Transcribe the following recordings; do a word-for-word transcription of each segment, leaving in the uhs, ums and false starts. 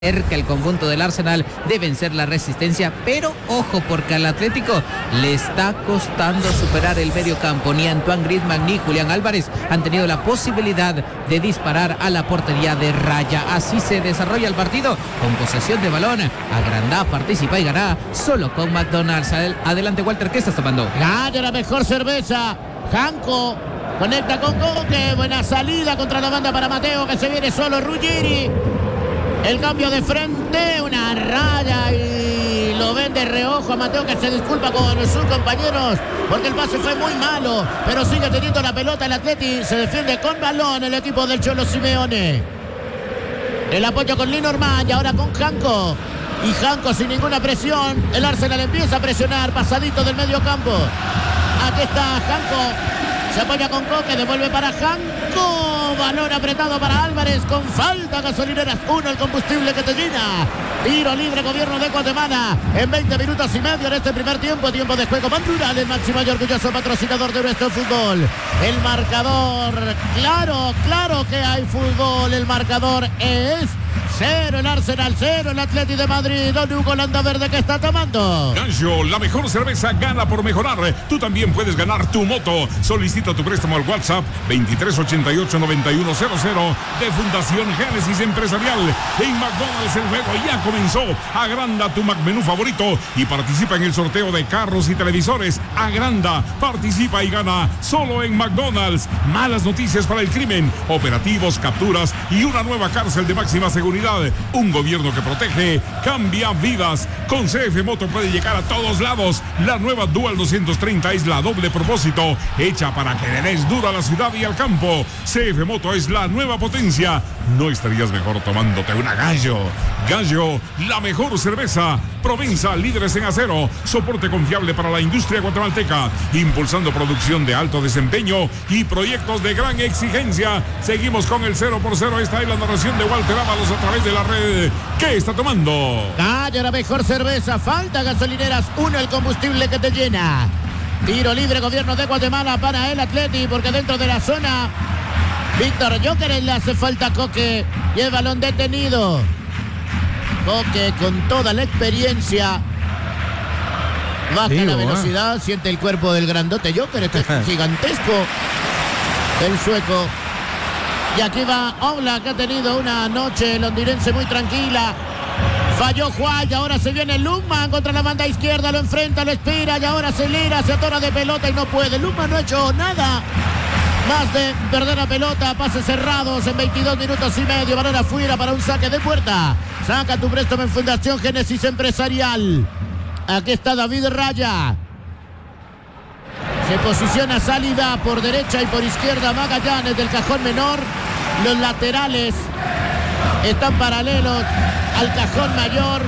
cerca el conjunto del Arsenal de vencer la resistencia, pero ojo, porque al Atlético le está costando superar el medio campo. Ni Antoine Griezmann ni Julián Álvarez han tenido la posibilidad de disparar a la portería de raya. Así se desarrolla el partido, con posesión de balón. Agrandá, participa y gana solo con McDonald's. Adelante, Walter, ¿qué estás tomando? Gana la mejor cerveza. Janko conecta con Coque, buena salida contra la banda para Mateo, que se viene solo. Ruggeri, el cambio de frente, una raya y lo ven de reojo a Mateo, que se disculpa con sus compañeros porque el pase fue muy malo, pero sigue teniendo la pelota el Atleti. Se defiende con balón el equipo del Cholo Simeone. El apoyo con Lenormand y ahora con Janko. Y Janko sin ninguna presión. El Arsenal empieza a presionar, pasadito del medio campo. Aquí está Janko. Se apoya con Coque, devuelve para Janko. Balón apretado para Álvarez con falta. Gasolineras uno, el combustible que te llena. Tiro libre, gobierno de Guatemala. En veinte minutos y medio en este primer tiempo. Tiempo de juego Bandural, el máximo y orgulloso patrocinador de nuestro fútbol. El marcador, claro, claro que hay fútbol. El marcador es cero el Arsenal, cero el Atleti de Madrid. Don Hugo Landaverde, ¿qué está tomando? Gallo, la mejor cerveza gana por mejorar. Tú también puedes ganar tu moto. Solicita tu préstamo al WhatsApp veintitrés ochenta y ocho noventa y uno cero cero de Fundación Génesis Empresarial. En McDonald's el juego ya comenzó. Agranda tu McMenú favorito y participa en el sorteo de carros y televisores. Agranda, participa y gana solo en McDonald's. Malas noticias para el crimen, operativos, capturas y una nueva cárcel de máxima seguridad. Un gobierno que protege, cambia vidas. Con C F Moto puede llegar a todos lados. La nueva Dual doscientos treinta es la doble propósito, hecha para que le des duro a la ciudad y al campo. C F Moto es la nueva potencia. ¿No estarías mejor tomándote una Gallo? Gallo, la mejor cerveza. Provenza, líderes en acero. Soporte confiable para la industria guatemalteca. Impulsando producción de alto desempeño y proyectos de gran exigencia. Seguimos con el cero por cero. Esta es la narración de Walter Ábalos a través de la red. ¿Qué está tomando? Gallo, la mejor cerveza. Falta Gasolineras uno, el combustible que te llena. Tiro libre, gobierno de Guatemala para el Atleti, porque dentro de la zona Víctor Gyökeres le hace falta a Coque y el balón detenido. Coque con toda la experiencia. Baja sí, la velocidad, eh. Siente el cuerpo del grandote Gyökeres, que es gigantesco. El sueco. Y aquí va Oblak, que ha tenido una noche londinense muy tranquila. Falló Juan y ahora se viene Lukman contra la banda izquierda. Lo enfrenta, lo espera y ahora acelera, se atora de pelota y no puede. Lukman no ha hecho nada más de perder la pelota. Pases cerrados en veintidós minutos y medio. Balón afuera para un saque de puerta. Saca tu préstamo en Fundación Génesis Empresarial. Aquí está David Raya. Se posiciona salida por derecha y por izquierda Magallanes del cajón menor. Los laterales están paralelos al cajón mayor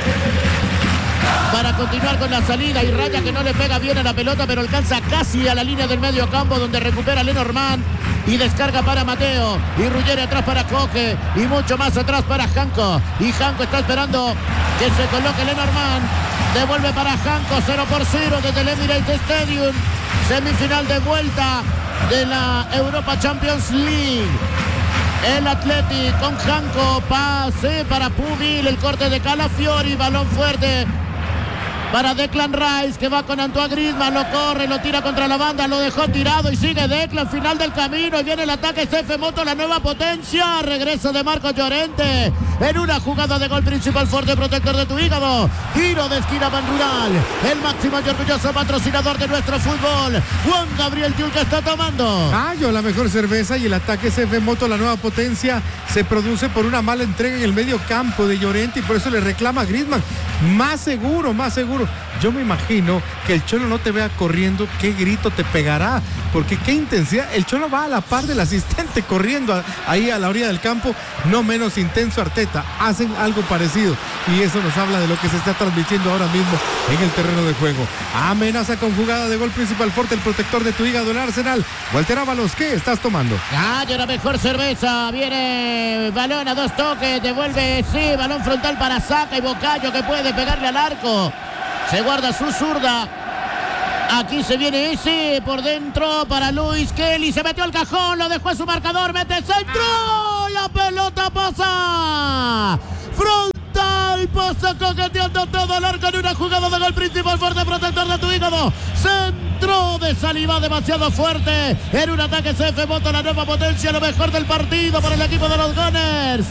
para continuar con la salida. Y Raya, que no le pega bien a la pelota, pero alcanza casi a la línea del medio campo, donde recupera Lenormand y descarga para Mateo. Y Ruggeri atrás para Coque y mucho más atrás para Janko. Y Janko está esperando que se coloque Lenormand. Devuelve para Janko, cero por cero desde el Emirates Stadium. Semifinal de vuelta de la Europa Champions League. El Atleti con Janko, pase para Pubil, el corte de Calafiori, balón fuerte para Declan Rice, que va con Antoine Griezmann, lo corre, lo tira contra la banda, lo dejó tirado y sigue Declan, final del camino, y viene el ataque C F Moto, la nueva potencia, regreso de Marcos Llorente, en una jugada de gol principal, fuerte protector de tu hígado, tiro de esquina Bandural, el máximo y orgulloso patrocinador de nuestro fútbol, Juan Gabriel Yul, que está tomando. Gallo, la mejor cerveza, y el ataque C F Moto, la nueva potencia, se produce por una mala entrega en el medio campo de Llorente, y por eso le reclama a Griezmann, más seguro, más seguro. Yo me imagino que el Cholo no te vea corriendo, qué grito te pegará, porque qué intensidad. El Cholo va a la par del asistente corriendo a, ahí a la orilla del campo, no menos intenso Arteta. Hacen algo parecido y eso nos habla de lo que se está transmitiendo ahora mismo en el terreno de juego. Amenaza con jugada de gol principal fuerte, el protector de tu hígado, el Arsenal. Walter Ábalos, ¿qué estás tomando? Gallo, la mejor cerveza. Viene balón a dos toques, devuelve, sí, balón frontal para Saka y Bocayo, que puede pegarle al arco. Se guarda su zurda. Aquí se viene ese por dentro para Luis Kelly. Se metió al cajón, lo dejó a su marcador. Mete centro. La pelota pasa frontal, pasa coqueteando todo el arco en una jugada de gol principal, fuerte protector de tu hígado, centro de Saliba demasiado fuerte, en un ataque C F Moto, la nueva potencia, lo mejor del partido para el equipo de los Gunners.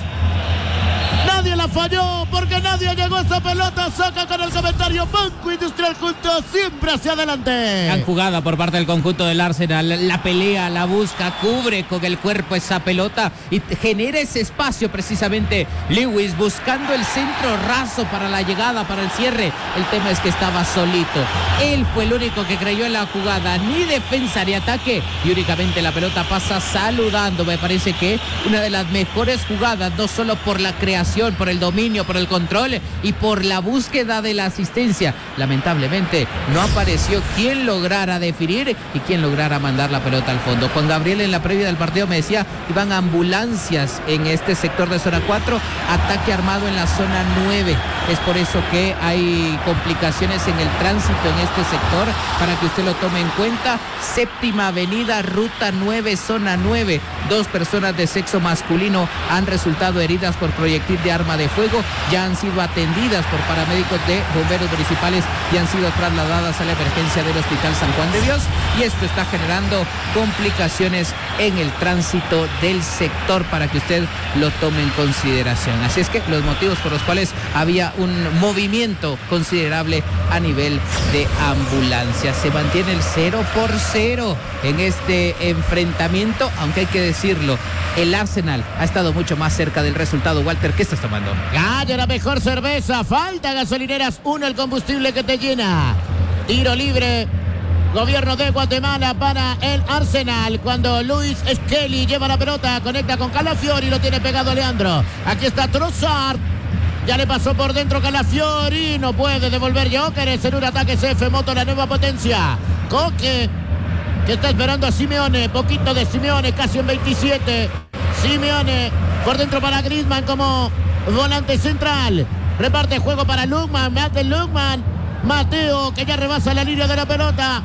Nadie la falló porque nadie llegó a esa pelota. Saca con el comentario Banco Industrial junto siempre hacia adelante. Gran jugada por parte del conjunto del Arsenal. La pelea, la busca, cubre con el cuerpo esa pelota y genera ese espacio precisamente Lewis buscando el centro raso para la llegada, para el cierre. El tema es que estaba solito. Él fue el único que creyó en la jugada. Ni defensa ni ataque. Y únicamente la pelota pasa saludando. Me parece que una de las mejores jugadas, no solo por la creación, por el dominio, por el control y por la búsqueda de la asistencia. Lamentablemente no apareció quien lograra definir y quien lograra mandar la pelota al fondo. Juan Gabriel en la previa del partido me decía que iban ambulancias en este sector de zona cuatro, ataque armado en la zona nueve. Es por eso que hay complicaciones en el tránsito en este sector, para que usted lo tome en cuenta. Séptima avenida, ruta nueve, zona nueve. Dos personas de sexo masculino han resultado heridas por proyectil de arma de fuego, ya han sido atendidas por paramédicos de bomberos municipales y han sido trasladadas a la emergencia del Hospital San Juan de Dios, y esto está generando complicaciones en el tránsito del sector, para que usted lo tome en consideración. Así es que los motivos por los cuales había un movimiento considerable a nivel de ambulancia. Se mantiene el cero por cero en este enfrentamiento, aunque hay que decirlo, el Arsenal ha estado mucho más cerca del resultado. Walter, ¿qué estás tomando? Gallo, la mejor cerveza. Falta Gasolineras uno, el combustible que te llena. Tiro libre. Gobierno de Guatemala para el Arsenal. Cuando Luis Skelly lleva la pelota, conecta con Calafiori, lo tiene pegado Leandro. Aquí está Trossard. Ya le pasó por dentro Calafiori. No puede devolver Jóqueres en un ataque C F Moto, la nueva potencia. Coque, que está esperando a Simeone. Poquito de Simeone, casi en veintisiete. Simeone por dentro para Griezmann como volante central. Reparte juego para Lukman. Mate Lukman. Mateo, que ya rebasa la línea de la pelota.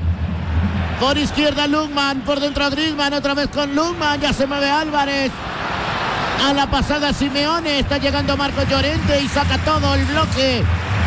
Por izquierda Lukman, por dentro Griezmann, otra vez con Lukman. Ya se mueve Álvarez. A la pasada Simeone, está llegando Marco Llorente y saca todo el bloque.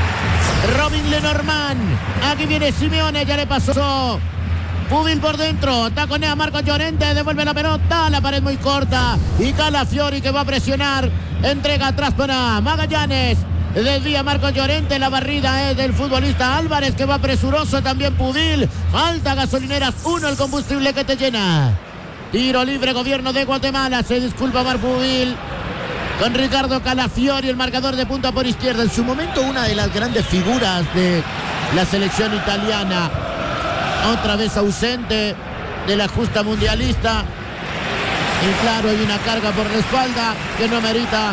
Robin Lenormand. Aquí viene Simeone, ya le pasó. Pubil por dentro, taconea Marco Llorente, devuelve la pelota, la pared muy corta. Y Calafiori, que va a presionar, entrega atrás para Magallanes. Desvía Marco Llorente, la barrida es del futbolista Álvarez, que va presuroso, también Pubil. Falta Gasolineras uno, el combustible que te llena. Tiro libre, Gobierno de Guatemala. Se disculpa Mar Pubil con Ricardo Calafiori, el marcador de punta por izquierda. En su momento una de las grandes figuras de la selección italiana. Otra vez ausente de la justa mundialista. Y claro, hay una carga por la espalda que no merita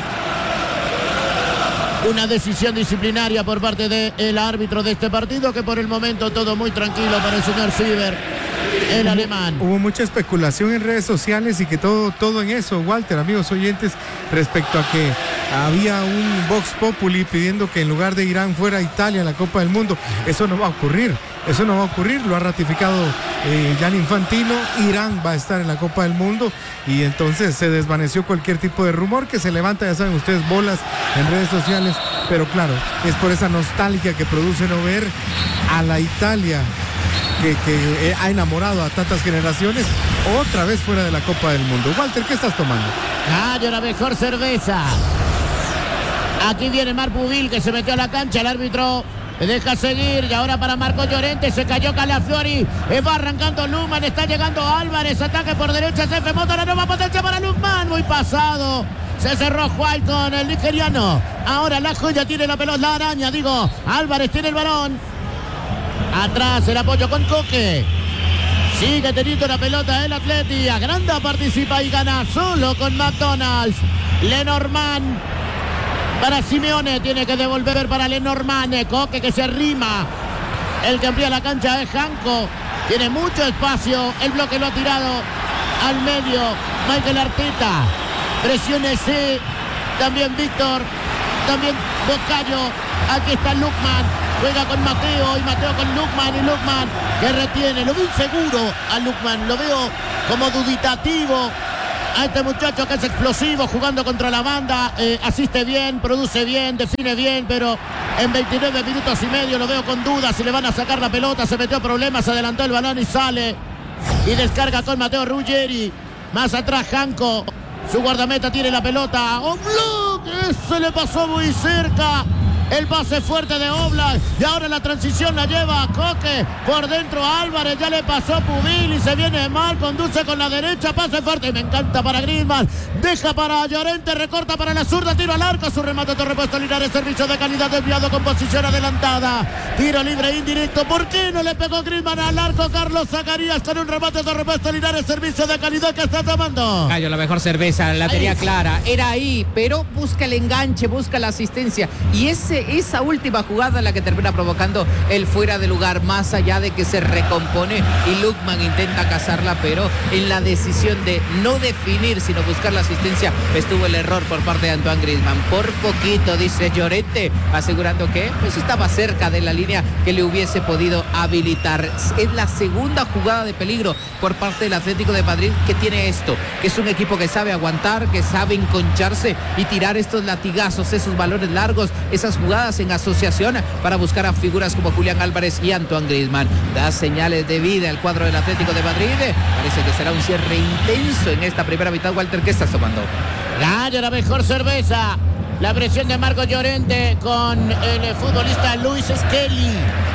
una decisión disciplinaria por parte del árbitro de este partido, que por el momento todo muy tranquilo para el señor Fiber, el hubo, alemán. Hubo mucha especulación en redes sociales y que todo, todo en eso, Walter, amigos oyentes, respecto a que había un Vox Populi pidiendo que en lugar de Irán fuera Italia en la Copa del Mundo. Eso no va a ocurrir. Eso no va a ocurrir, lo ha ratificado eh, Gianni Infantino. Irán va a estar en la Copa del Mundo y entonces se desvaneció cualquier tipo de rumor que se levanta, ya saben ustedes, bolas en redes sociales, pero claro, es por esa nostalgia que produce no ver a la Italia que, que ha enamorado a tantas generaciones otra vez fuera de la Copa del Mundo. Walter, ¿qué estás tomando? Gallo, la mejor cerveza. Aquí viene Mar Pubil, que se metió a la cancha, el árbitro deja seguir, y ahora para Marco Llorente, se cayó Calafiori, va arrancando Lukman, está llegando Álvarez, ataque por derecha, C F Moto, la nueva potencia para Lukman, muy pasado, se cerró White con el nigeriano, ahora la joya tiene la pelota, la araña, digo, Álvarez tiene el balón, atrás el apoyo con Coque, sigue teniendo la pelota el Atleti, agranda, participa y gana solo con McDonald's. Lenormand para Simeone, tiene que devolver para Lenormand. Coque, que se arrima, el que amplía la cancha es Janko, tiene mucho espacio, el bloque lo ha tirado al medio Michael Arteta, presione C, también Víctor, también Bocayo, aquí está Lukman, juega con Mateo y Mateo con Lukman, y Lukman que retiene, lo veo inseguro a Lukman, lo veo como duditativo a este muchacho que es explosivo, jugando contra la banda, eh, asiste bien, produce bien, define bien, pero en veintinueve minutos y medio lo veo con dudas si le van a sacar la pelota. Se metió problemas, se adelantó el balón y sale. Y descarga con Matteo Ruggeri. Más atrás Janko. Su guardameta tiene la pelota. Oblak, se le pasó muy cerca. El pase fuerte de Oblak. Y ahora la transición la lleva a Coque. Por dentro Álvarez. Ya le pasó Pubil y se viene mal. Conduce con la derecha. Pase fuerte. Me encanta para Griezmann. Deja para Llorente. Recorta para la zurda. Tiro al arco. Su remate de repuesto Linares. Servicio de calidad desviado con posición adelantada. Tiro libre indirecto. ¿Por qué no le pegó Griezmann al arco? Carlos Zacarías con un remate de repuesto Linares. Servicio de calidad que está tomando. Gallo, la mejor cerveza. La tenía Ahí. clara. Era ahí. Pero busca el enganche. Busca la asistencia. Y ese esa última jugada la que termina provocando el fuera de lugar, más allá de que se recompone y Lookman intenta cazarla, pero en la decisión de no definir sino buscar la asistencia estuvo el error por parte de Antoine Griezmann. Por poquito, dice Llorente, asegurando que pues estaba cerca de la línea que le hubiese podido habilitar. Es la segunda jugada de peligro por parte del Atlético de Madrid que tiene esto, que es un equipo que sabe aguantar, que sabe enconcharse y tirar estos latigazos, esos balones largos, esas jugadas en asociación para buscar a figuras como Julián Álvarez y Antoine Griezmann. Da señales de vida el cuadro del Atlético de Madrid. Parece que será un cierre intenso en esta primera mitad. Walter, ¿qué estás tomando? Gana la mejor cerveza. La presión de Marco Llorente con el futbolista Luis Skelly.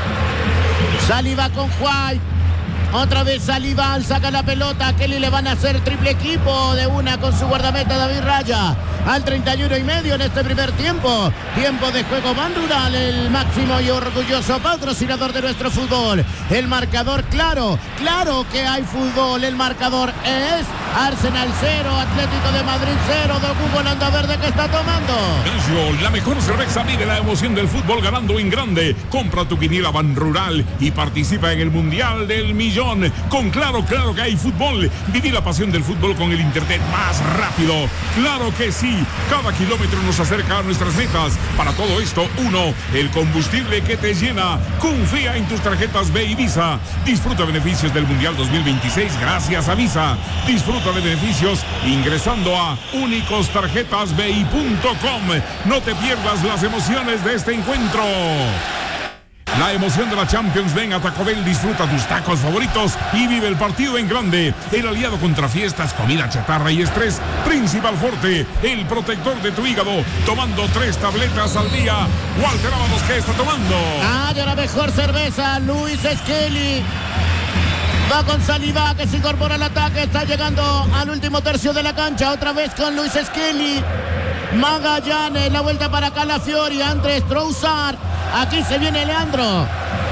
Saliba con White. Otra vez Saliba, saca la pelota. A Kelly le van a hacer triple equipo de una con su guardameta David Raya. Al treinta y uno y medio en este primer tiempo. Tiempo de juego Ban Rural, el máximo y orgulloso patrocinador de nuestro fútbol. El marcador claro, claro que hay fútbol. El marcador es Arsenal cero, Atlético de Madrid cero. De Hugo Landaverde que está tomando. Gallo, la mejor cerveza, vive la emoción del fútbol ganando en grande. Compra tu quiniela Ban Rural y participa en el Mundial del Millón. Con Claro, claro que hay fútbol. Viví la pasión del fútbol con el internet más rápido. Claro que sí. Cada kilómetro nos acerca a nuestras metas. Para todo esto, uno, el combustible que te llena. Confía en tus tarjetas B y Visa. Disfruta beneficios del Mundial dos mil veintiséis gracias a Visa. Disfruta de beneficios ingresando a únicos tarjetas b i punto com. No te pierdas las emociones de este encuentro. La emoción de la Champions. Ven a Taco Bell, disfruta tus tacos favoritos y vive el partido en grande. El aliado contra fiestas, comida chatarra y estrés. Principal Forte, el protector de tu hígado. Tomando tres tabletas al día. Walter Ábalos, ¿qué está tomando? Ah, de la mejor cerveza, Luis Skelly. Va con Saliba que se incorpora al ataque. Está llegando al último tercio de la cancha. Otra vez con Luis Skelly. Magallanes, la vuelta para Calafiori. Andrés Trossard. Aquí se viene Leandro.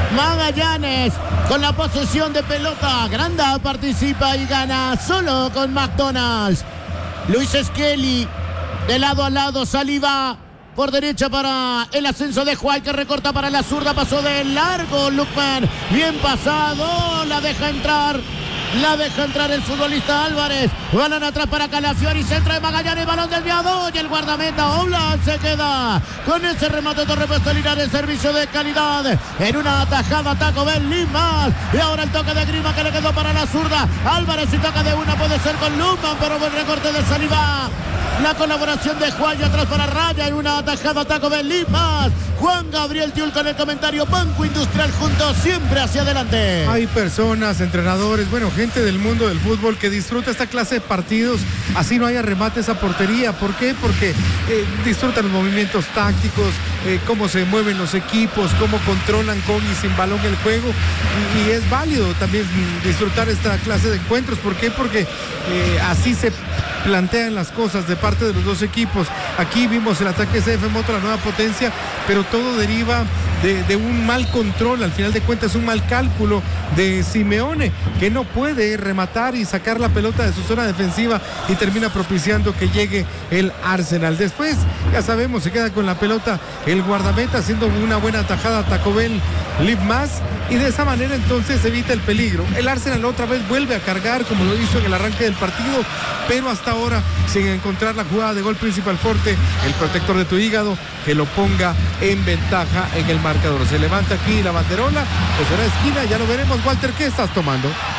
Magallanes con la posesión de pelota. Granda participa y gana solo con McDonald's. Luis Skelly de lado a lado. Saliba por derecha para el ascenso de White que recorta para la zurda. Pasó de largo Lookman. Bien pasado. La deja entrar. La deja entrar el futbolista Álvarez. Balón atrás para Calafiori. Centro de Magallanes. Balón desviado. Y el guardameta Oblak se queda con ese remate de repuesto Linares. Servicio de calidad. En una atajada Taco Bell Limas. Y ahora el toque de Grima que le quedó para la zurda. Álvarez y toca de una. Puede ser con Lookman. Pero buen recorte de Saliba. La colaboración de Juan y atrás para Raya. En una atajada Taco Bell Limas. Juan Gabriel Tiul con el comentario. Banco Industrial juntos. Siempre hacia adelante. Hay personas, entrenadores, bueno, gente del mundo del fútbol que disfruta esta clase de partidos, así no haya remates a portería. ¿Por qué? Porque eh, disfrutan los movimientos tácticos, eh, cómo se mueven los equipos, cómo controlan con y sin balón el juego, y, y es válido también disfrutar esta clase de encuentros. ¿Por qué? Porque eh, así se plantean las cosas de parte de los dos equipos. Aquí vimos el ataque C F Moto, la nueva potencia, pero todo deriva de, de un mal control, al final de cuentas un mal cálculo de Simeone, que no puede rematar y sacar la pelota de su zona defensiva y termina propiciando que llegue el Arsenal. Después, ya sabemos, se queda con la pelota el guardameta haciendo una buena tajada a Taco Bell Limas, y de esa manera entonces evita el peligro. El Arsenal otra vez vuelve a cargar como lo hizo en el arranque del partido, pero hasta ahora sin encontrar la jugada de gol Principal Forte, el protector de tu hígado, que lo ponga en ventaja en el marcador. Se levanta aquí la banderola, pues será esquina, ya lo veremos. Walter, ¿qué estás tomando?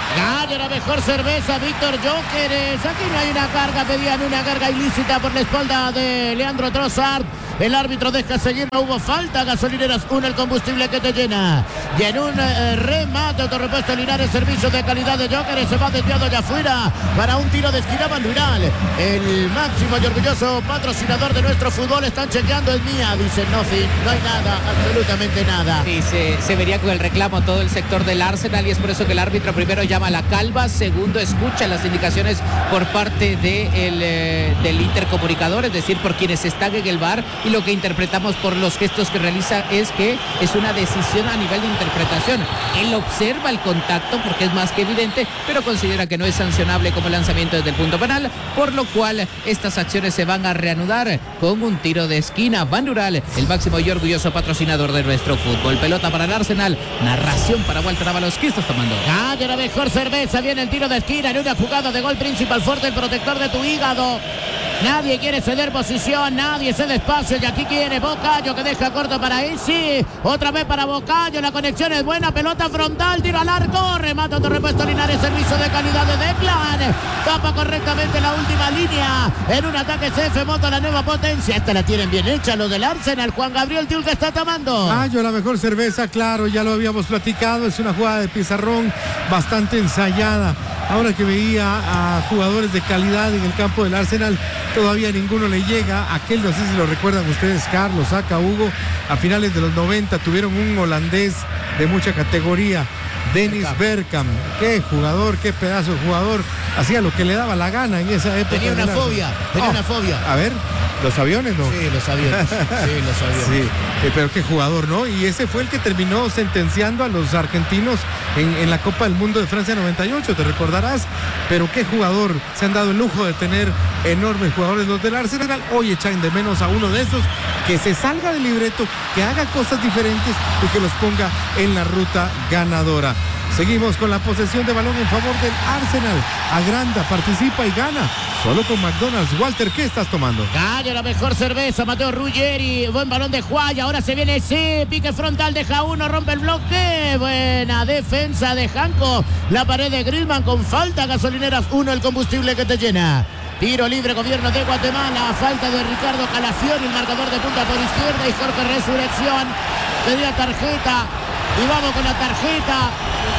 Gana la mejor cerveza, Víctor Jóqueres. Aquí no hay una carga, pedían una carga ilícita por la espalda de Leandro Trossard. El árbitro deja seguir, no hubo falta. Gasolineras uno, el combustible que te llena. Y en un eh, remate, autorepuesto Linares, servicio de calidad de Jóqueres. Se va desviado allá afuera para un tiro de esquina bandural. El máximo y orgulloso patrocinador de nuestro fútbol. Están chequeando el mía, dicen nothing. No hay nada, absolutamente nada. Sí, se, se vería con el reclamo todo el sector del Arsenal y es por eso que el árbitro primero llama a la calva, segundo escucha las indicaciones por parte de el, eh, del intercomunicador, es decir, por quienes están en el V A R, y lo que interpretamos por los gestos que realiza es que es una decisión a nivel de interpretación. Él observa el contacto porque es más que evidente, pero considera que no es sancionable como lanzamiento desde el punto penal, por lo cual estas acciones se van a reanudar con un tiro de esquina. Bandural, el máximo y orgulloso patrocinador de nuestro fútbol. Pelota para el Arsenal, narración para Walter Ábalos. ¿Qué estás tomando? Calle la mejor cerveza, viene el tiro de esquina en una jugada de gol principal fuerte, el protector de tu hígado. Nadie quiere ceder posición, nadie cede espacio y aquí quiere Bocayo que deja corto para Isi. Otra vez para Bocayo, la conexión es buena, pelota frontal, tiro al arco, remata otro repuesto Linares, servicio de calidad de Declan. Tapa correctamente la última línea en un ataque C F Moto, la nueva potencia. Esta la tienen bien hecha los del Arsenal. Juan Gabriel Tiul que está tomando. Ah, yo la mejor cerveza, claro, ya lo habíamos platicado, es una jugada de pizarrón bastante ensayada. Ahora que veía a jugadores de calidad en el campo del Arsenal, todavía ninguno le llega. Aquel, no sé si lo recuerdan ustedes, Carlos, Saca, Hugo, a finales de los noventa tuvieron un holandés de mucha categoría, Dennis Bergkamp. Qué jugador, qué pedazo de jugador. Hacía lo que le daba la gana en esa época. Tenía una fobia, tenía oh, una fobia. A ver, ¿los aviones no? Sí, los aviones. Sí, los aviones. Sí, eh, pero qué jugador, ¿no? Y ese fue el que terminó sentenciando a los argentinos en, en la Copa del Mundo de Francia noventa y ocho, te recordarás. Pero qué jugador. Se han dado el lujo de tener enormes jugadores los del Arsenal. Hoy echan de menos a uno de esos que se salga del libreto, que haga cosas diferentes y que los ponga en la ruta ganadora. Seguimos con la posesión de balón en favor del Arsenal. Agranda, participa y gana. Solo con McDonald's. Walter, ¿qué estás tomando? Gana la mejor cerveza, Mateo Ruggeri. Buen balón de Juárez. Ahora se viene ese pique frontal. Deja uno, rompe el bloque. Buena defensa de Janko. La pared de Griezmann con falta. Gasolineras uno, el combustible que te llena. Tiro libre, gobierno de Guatemala. Falta de Ricardo Calafiori, el marcador de punta por izquierda. Y Jorge Resurrección. Pedía tarjeta. Y vamos con la tarjeta.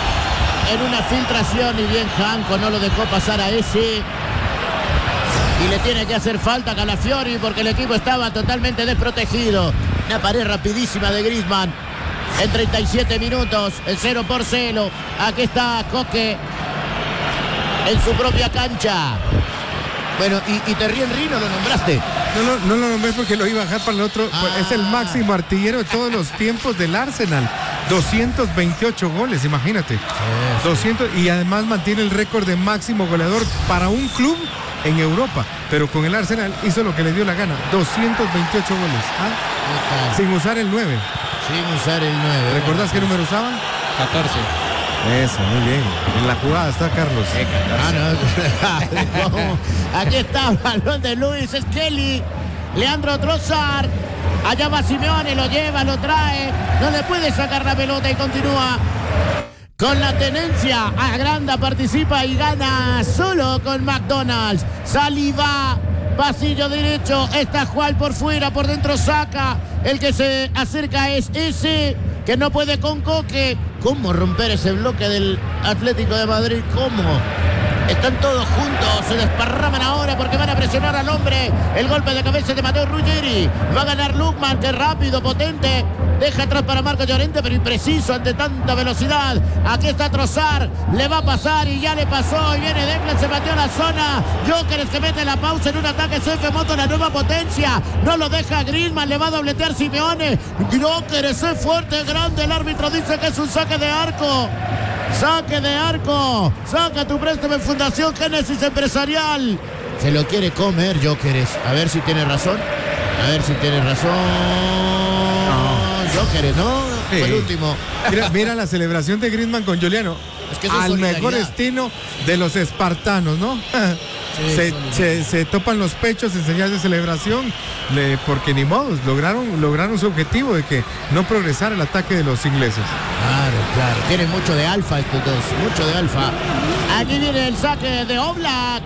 En una filtración y bien Janko no lo dejó pasar a ese. Y le tiene que hacer falta a Calafiori porque el equipo estaba totalmente desprotegido. Una pared rapidísima de Griezmann. En treinta y siete minutos, el cero por cero. Aquí está Coque en su propia cancha. Bueno, y, y Thierry Henry no lo nombraste. No, no, no lo nombré porque lo iba a dejar para el otro. Ah. Es el máximo artillero de todos los tiempos del Arsenal. doscientos veintiocho goles, imagínate. Sí, sí. doscientos, y además mantiene el récord de máximo goleador para un club en Europa. Pero con el Arsenal hizo lo que le dio la gana. doscientos veintiocho goles. ¿Ah? Sin usar el nueve. Sin usar el nueve. ¿Recordás qué número usaban? catorce. Eso, muy bien. En la jugada está Carlos. Eh, ah, no. Aquí está, balón de Luis Skelly. Leandro Trossard. Allá va Simeone, lo lleva, lo trae. No le puede sacar la pelota y continúa con la tenencia. Agranda, participa y gana solo con McDonald's. Saliva. Pasillo derecho. Está Juan por fuera, por dentro saca. El que se acerca es ese. Que no puede con Coque. ¿Cómo romper ese bloque del Atlético de Madrid? ¿Cómo? Están todos juntos, se desparraman ahora porque van a presionar al hombre. El golpe de cabeza de Mateo Ruggeri. Va a ganar Lukman, que rápido, potente. Deja atrás para Marco Llorente, pero impreciso ante tanta velocidad. Aquí está Trossard, le va a pasar y ya le pasó. Y viene Declan, se metió a la zona. Jóqueres que mete la pausa en un ataque C F Moto, la nueva potencia. No lo deja Griezmann, le va a dobletear Simeone. Jóqueres es fuerte, grande. El árbitro dice que es un saque de arco. Saque de arco. Saca tu préstamo en Fundación Génesis Empresarial. Se lo quiere comer Jóqueres. A ver si tiene razón. A ver si tiene razón. No. Jóqueres, ¿no? Sí. Fue el último. Mira, mira la celebración de Griezmann con Giuliano. Es que al mejor estilo de los espartanos, ¿no? Sí, se, se, se topan los pechos en señal de celebración, le, porque ni modo, lograron, lograron su objetivo de que no progresara el ataque de los ingleses. Claro, claro. Tienen mucho de alfa estos dos, mucho de alfa. Aquí viene el saque de Oblak.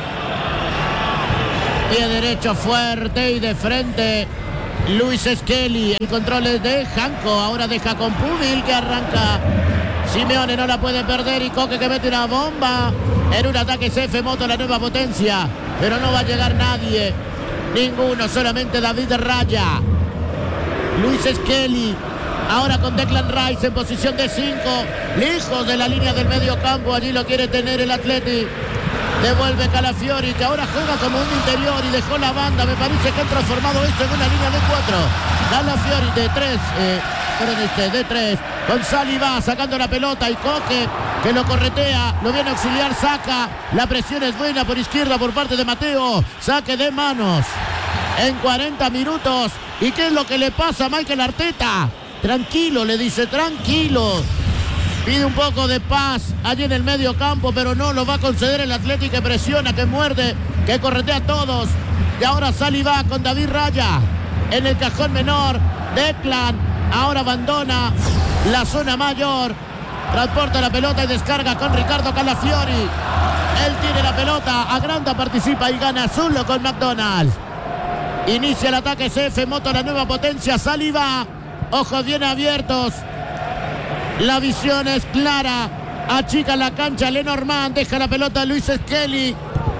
Pie derecho fuerte y de frente. Luis Skelly. El control es de Janko. Ahora deja con Pumil que arranca. Simeone no la puede perder y Coque que mete una bomba. En un ataque C F Moto, la nueva potencia. Pero no va a llegar nadie. Ninguno, solamente David Raya. Luis Skelly. Ahora con Declan Rice en posición de cinco. Lejos de la línea del medio campo. Allí lo quiere tener el Atleti. Devuelve Calafiori, que ahora juega como un interior y dejó la banda. Me parece que han transformado esto en una línea de cuatro. Calafiori de tres. Eh, perdón, este, de tres. Con Saliba sacando la pelota y Coque que lo corretea. Lo viene a auxiliar, saca. La presión es buena por izquierda por parte de Mateo. Saque de manos en cuarenta minutos. ¿Y qué es lo que le pasa a Mikel Arteta? Tranquilo, le dice, tranquilo. Pide un poco de paz allí en el medio campo, pero no lo va a conceder el Atlético, que presiona, que muerde, que corretea a todos. Y ahora Saliba con David Raya en el cajón menor. Declan ahora abandona la zona mayor. Transporta la pelota y descarga con Ricardo Calafiori. Él tiene la pelota, agranda, participa y gana solo con McDonald's. Inicia el ataque C F Moto, la nueva potencia. Saliba, ojos bien abiertos. La visión es clara. Achica la cancha Lenormand. Deja la pelota Luis Skelly.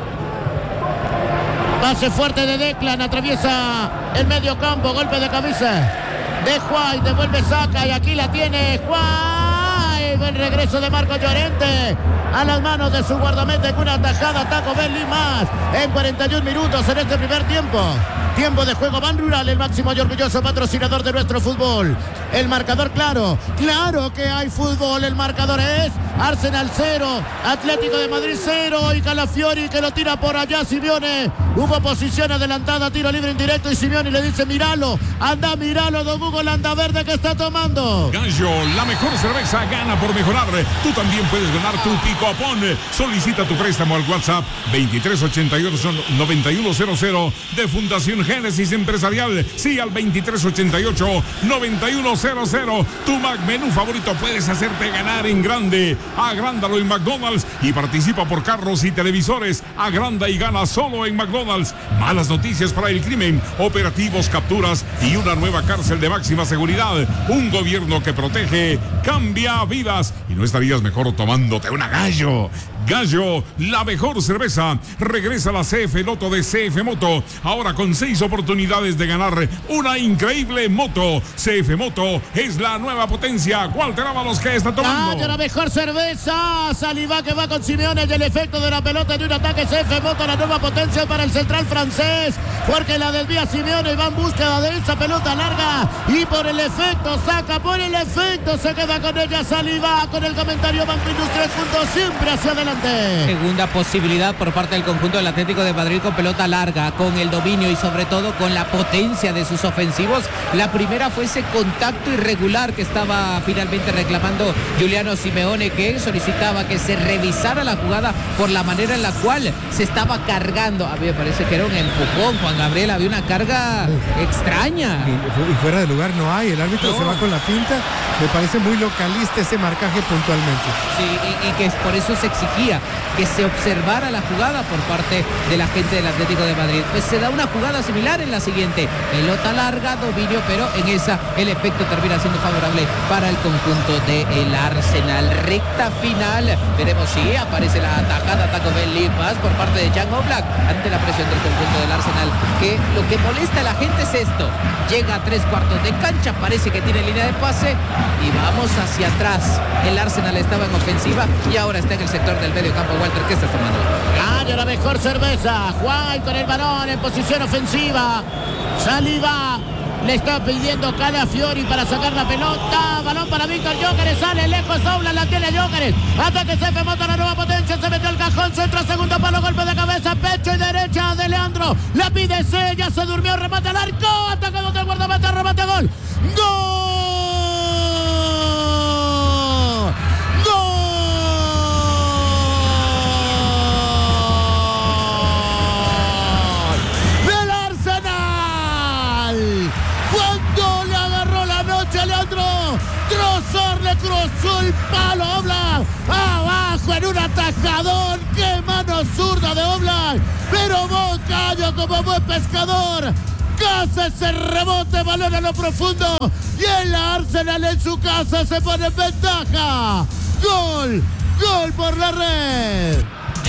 Pase fuerte de Declan. Atraviesa el medio campo. Golpe de cabeza de Juan. Devuelve, saca. Y aquí la tiene Juan. El regreso de Marco Llorente a las manos de su guardameta con una tajada. Taco Bell y más en cuarenta y un minutos en este primer tiempo. Tiempo de juego Ban Rural, el máximo y orgulloso patrocinador de nuestro fútbol. El marcador claro, claro que hay fútbol. El marcador es Arsenal cero, Atlético de Madrid cero. Y Calafiori que lo tira por allá. Simeone, hubo posición adelantada, tiro libre indirecto y Simeone le dice, míralo, anda, míralo, don Hugo Landaverde que está tomando. Gallo, la mejor cerveza gana por mejorar. Tú también puedes ganar tu Pico Apón. Solicita tu préstamo al WhatsApp veintitrés ochenta y ocho noventa y uno cero cero de Fundación Génesis Empresarial. Sí, al veintitrés ochenta y ocho noventa y uno cero cero. Tu Mac menú favorito puedes hacerte ganar en grande. Agrándalo en McDonald's y participa por carros y televisores. Agranda y gana solo en McDonald's. Malas noticias para el crimen, operativos, capturas y una nueva cárcel de máxima seguridad. Un gobierno que protege, cambia vidas. Y no estarías mejor tomándote una Gallo. Gallo, la mejor cerveza. Regresa la C F Loto de C F Moto. Ahora con seis oportunidades de ganar una increíble moto. C F Moto es la nueva potencia. Walter Ábalos, que está tomando. Ah, la mejor cerveza. Saliba que va con Simeone y el efecto de la pelota de un ataque C F Moto, la nueva potencia para el central francés. Porque la desvía Simeone y va en búsqueda de esa pelota larga. Y por el efecto, saca por el efecto. Se queda con ella Saliba con el comentario Banco Industrial juntos siempre hacia adelante. Segunda posibilidad por parte del conjunto del Atlético de Madrid con pelota larga, con el dominio y sobre todo con la potencia de sus ofensivos. La primera fue ese contacto irregular que estaba finalmente reclamando Giuliano Simeone, que solicitaba que se revisara la jugada por la manera en la cual se estaba cargando. A mí me parece que era un empujón, Juan Gabriel, había una carga extraña. Y, y fuera de lugar no hay, el árbitro no. se va con la pinta. Me parece muy localista ese marcaje puntualmente. Sí, y, y que por eso se exigía que se observara la jugada por parte de la gente del Atlético de Madrid. Pues se da una jugada similar en la siguiente. Pelota larga, dominio, pero en esa el efecto termina siendo favorable para el conjunto del Arsenal. Recta final. Veremos si aparece la atajada Taco Bell Lipas por parte de Jan Oblak ante la presión del conjunto del Arsenal. Que lo que molesta a la gente es esto. Llega a tres cuartos de cancha, parece que tiene línea de pase y vamos hacia atrás. El Arsenal estaba en ofensiva y ahora está en el sector del medio campo. Walter, ¿qué estás tomando? Gana la mejor cerveza. Juan con el balón en posición ofensiva. Saliba le está pidiendo Calafiori para sacar la pelota. Balón para Víctor Gyökeres. Sale lejos Oblak, la tiene Gyökeres. Ataque C F Moto, la nueva potencia. Se metió el cajón, centro, segundo palo, golpe de cabeza, pecho y derecha de Leandro. La pide C, ya se durmió, remate al arco. Ataque donde el guardameta, remate, gol. ¡Gol! cruzó el palo Oblak, abajo en un atajadón, qué mano zurda de Oblak, pero Moncayo como buen pescador caza ese rebote, balón a lo profundo y el Arsenal en su casa se pone en ventaja. Gol, gol por la red.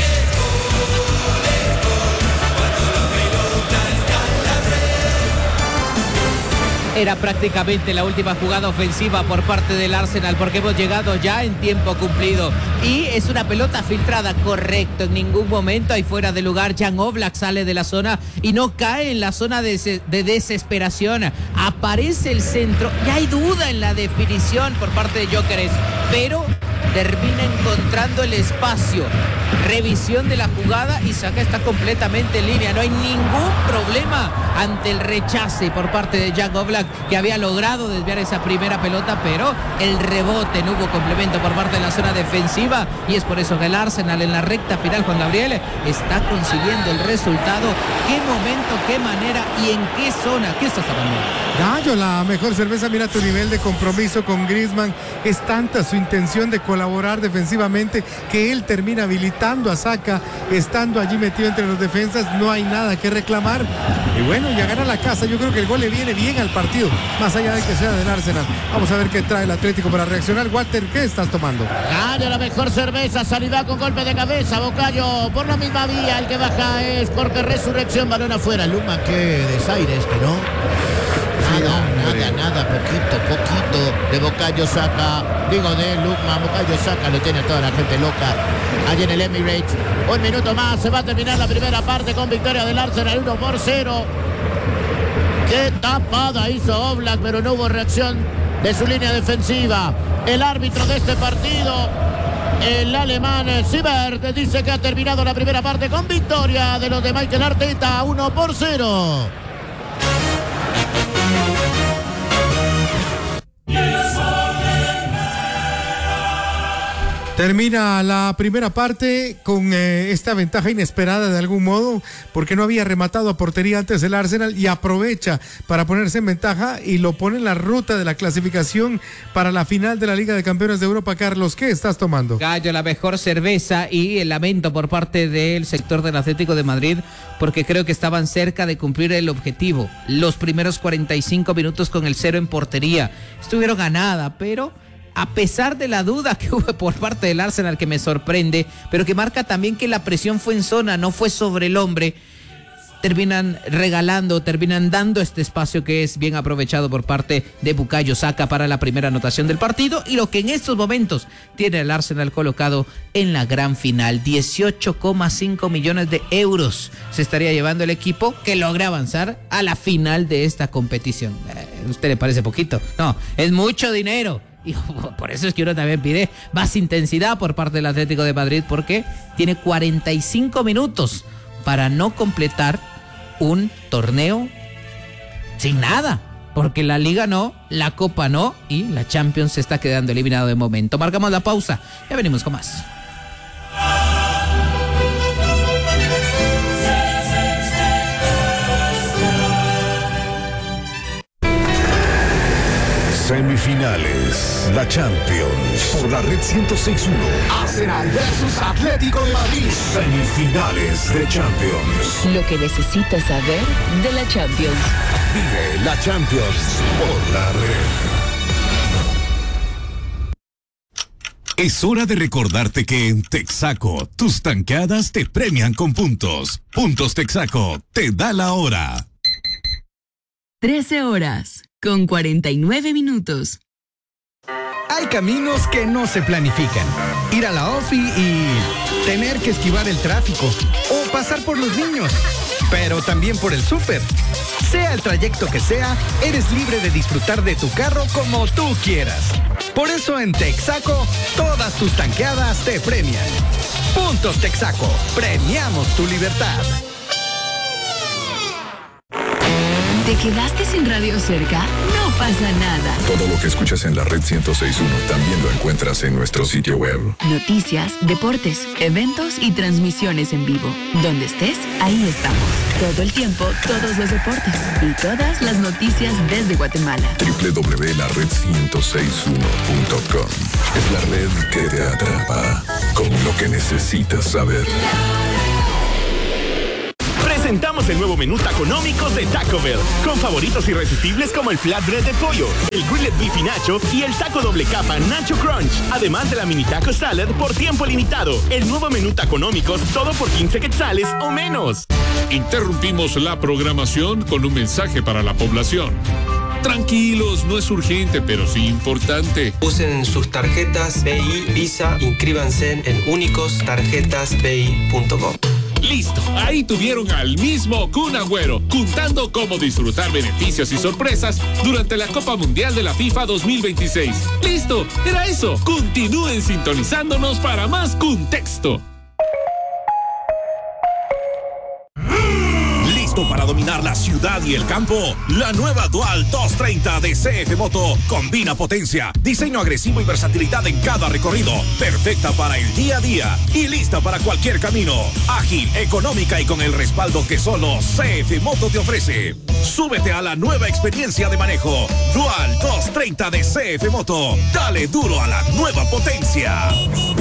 Era prácticamente la última jugada ofensiva por parte del Arsenal, porque hemos llegado ya en tiempo cumplido y es una pelota filtrada, correcto, en ningún momento hay fuera de lugar. Jan Oblak sale de la zona y no cae en la zona de, de desesperación, aparece el centro y hay duda en la definición por parte de Gyökeres, pero termina encontrando el espacio. Revisión de la jugada y Saka está completamente en línea. No hay ningún problema ante el rechace por parte de Jan Oblak, que había logrado desviar esa primera pelota, pero el rebote no hubo complemento por parte de la zona defensiva y es por eso que el Arsenal en la recta final, Juan Gabriel, está consiguiendo el resultado. ¿Qué momento, qué manera y en qué zona? ¿Qué estás hablando? Gallo, la mejor cerveza. Mira tu nivel de compromiso con Griezmann. Es tanta su intención de colaborar defensivamente que él termina habilitando a Saka, estando allí metido entre los defensas. No hay nada que reclamar y bueno, ya gana la casa. Yo creo que el gol le viene bien al partido, más allá de que sea del Arsenal. Vamos a ver qué trae el Atlético para reaccionar. Walter, ¿qué estás tomando? Gallo, la mejor cerveza, salida con golpe de cabeza. Bocayo por la misma vía, el que baja es Jorge Resurrección, balón afuera. Luma, qué desaire este, ¿no? Nada, nada, nada, poquito, poquito de Bocayo Saka, digo de Lukman. Bocayo Saka lo tiene toda la gente loca allí en el Emirates. Un minuto más, se va a terminar la primera parte con victoria del Arsenal, uno por cero. Qué tapada hizo Oblak, pero no hubo reacción de su línea defensiva. El árbitro de este partido, el alemán Siebert, dice que ha terminado la primera parte con victoria de los de Mikel Arteta, uno por cero. Termina la primera parte con eh, esta ventaja inesperada de algún modo, porque no había rematado a portería antes el Arsenal y aprovecha para ponerse en ventaja y lo pone en la ruta de la clasificación para la final de la Liga de Campeones de Europa. Carlos, ¿qué estás tomando? Gallo, la mejor cerveza y el lamento por parte del sector del Atlético de Madrid, porque creo que estaban cerca de cumplir el objetivo. Los primeros cuarenta y cinco minutos con el cero en portería estuvieron a nada, pero a pesar de la duda que hubo por parte del Arsenal, que me sorprende, pero que marca también que la presión fue en zona, no fue sobre el hombre, terminan regalando, terminan dando este espacio que es bien aprovechado por parte de Bukayo Saka para la primera anotación del partido y lo que en estos momentos tiene el Arsenal colocado en la gran final. dieciocho coma cinco millones de euros se estaría llevando el equipo que logra avanzar a la final de esta competición. Eh, ¿A usted le parece poquito? No, es mucho dinero. Y por eso es que uno también pide más intensidad por parte del Atlético de Madrid, porque tiene cuarenta y cinco minutos para no completar un torneo sin nada, porque la Liga no, la Copa no y la Champions se está quedando eliminado de momento. Marcamos la pausa, ya venimos con más. Semifinales, la Champions, por la red ciento seis punto uno. Arsenal versus Atlético de Madrid. Semifinales de Champions. Lo que necesitas saber de la Champions. Vive la Champions por la red. Es hora de recordarte que en Texaco, tus tanqueadas te premian con puntos. Puntos Texaco, te da la hora. trece horas. Con cuarenta y nueve minutos. Hay caminos que no se planifican. Ir a la ofi y tener que esquivar el tráfico. O pasar por los niños. Pero también por el súper. Sea el trayecto que sea, eres libre de disfrutar de tu carro como tú quieras. Por eso en Texaco, todas tus tanqueadas te premian. Puntos Texaco. Premiamos tu libertad. ¿Te quedaste sin radio cerca? No pasa nada. Todo lo que escuchas en la red ciento seis punto uno también lo encuentras en nuestro sitio web. Noticias, deportes, eventos y transmisiones en vivo. Donde estés, ahí estamos. Todo el tiempo, todos los deportes y todas las noticias desde Guatemala. doble u doble u doble u punto la red ciento seis punto uno punto com es la red que te atrapa con lo que necesitas saber. Presentamos el nuevo menú Taconómicos de Taco Bell, con favoritos irresistibles como el flatbread de pollo, el grilled beef y nacho y el taco doble capa Nacho Crunch, además de la mini taco salad por tiempo limitado. El nuevo menú Taconómicos, todo por quince quetzales o menos. Interrumpimos la programación con un mensaje para la población. Tranquilos, no es urgente, pero sí importante. Usen sus tarjetas B I Visa, inscríbanse en únicos tarjetas b i punto com. Listo, ahí tuvieron al mismo Kun Agüero, contando cómo disfrutar beneficios y sorpresas durante la Copa Mundial de la FIFA dos mil veintiséis. Listo, era eso. Continúen sintonizándonos para más Contexto. Para dominar la ciudad y el campo, la nueva Dual doscientos treinta de C F Moto combina potencia, diseño agresivo y versatilidad en cada recorrido, perfecta para el día a día y lista para cualquier camino, ágil, económica y con el respaldo que solo C F Moto te ofrece. Súbete a la nueva experiencia de manejo Dual doscientos treinta de C F Moto. Dale duro a la nueva potencia.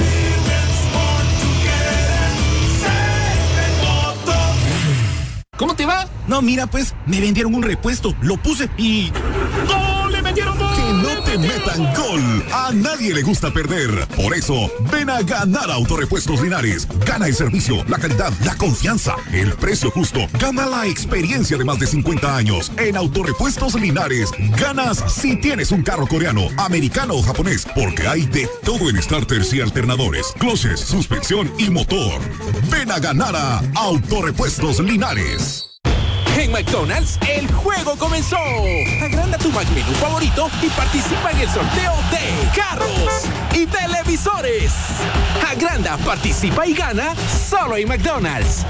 ¿Cómo te va? No, mira, pues, me vendieron un repuesto, lo puse y... ¡Gol! ¡Le metieron gol! Que no te metan gol. A nadie le gusta perder. Por eso, ven a ganar a Autorepuestos Linares. Gana el servicio, la calidad, la confianza, el precio justo. Gana la experiencia de más de cincuenta años. En Autorepuestos Linares, ganas si tienes un carro coreano, americano o japonés, porque hay de todo en starters y alternadores, cloches, suspensión y motor. Ven a ganar a Autorepuestos Linares. En McDonald's, el juego comenzó. Agranda tu McMenú favorito y participa en el sorteo de carros y televisores. Agranda, participa y gana solo en McDonald's.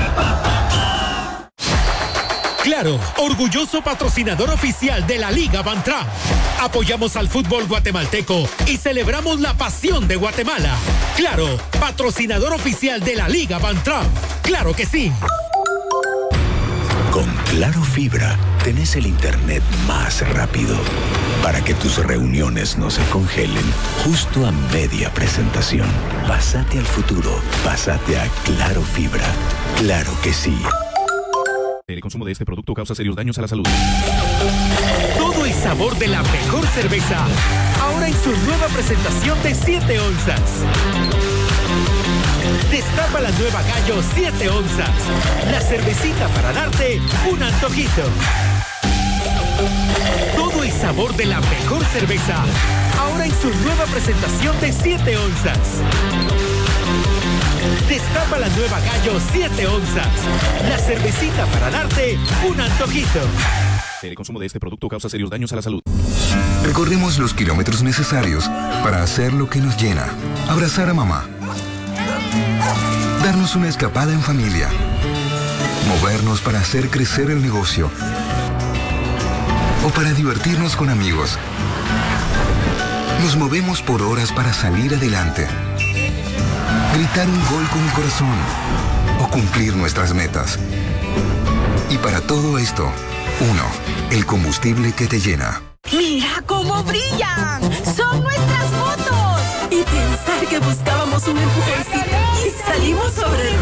Claro, orgulloso patrocinador oficial de la Liga Bantra. Apoyamos al fútbol guatemalteco y celebramos la pasión de Guatemala. Claro, patrocinador oficial de la Liga Bantra. Claro que sí. Con Claro Fibra tenés el internet más rápido para que tus reuniones no se congelen justo a media presentación. Pásate al futuro, pásate a Claro Fibra. Claro que sí. El consumo de este producto causa serios daños a la salud. Todo el sabor de la mejor cerveza, ahora en su nueva presentación de siete onzas. Destapa la nueva Gallo siete onzas. La cervecita para darte un antojito. Todo el sabor de la mejor cerveza, ahora en su nueva presentación de siete onzas. Destapa la nueva Gallo siete onzas. La cervecita para darte un antojito. El consumo de este producto causa serios daños a la salud. Recorremos los kilómetros necesarios para hacer lo que nos llena. Abrazar a mamá. Darnos una escapada en familia. Movernos para hacer crecer el negocio. O para divertirnos con amigos. Nos movemos por horas para salir adelante. Gritar un gol con el corazón. O cumplir nuestras metas. Y para todo esto, uno, el combustible que te llena. ¡Mira cómo brillan! ¡Son nuestras fotos! Y pensar que buscábamos un empujoncito y salimos sobre el